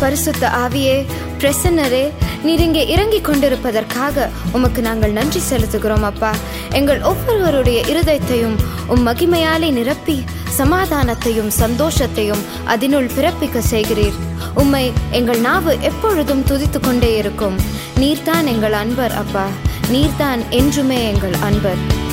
பரிசுத்த ஆவியே, பிரசன்னரே, நீர் இங்கே இறங்கி கொண்டிருப்பதற்காக உமக்கு நாங்கள் நன்றி செலுத்துகிறோம் அப்பா. எங்கள் ஒவ்வொருவருடைய இருதயத்தையும் மகிமையாலே நிரப்பி சமாதானத்தையும் சந்தோஷத்தையும் அதனுள் பிறப்பிக்க செய்கிறீர். உம்மை எங்கள் நாவு எப்பொழுதும் துதித்து கொண்டே இருக்கும். நீர்தான் எங்கள் அன்பர் அப்பா, நீர்தான் என்றுமே எங்கள் அன்பர்.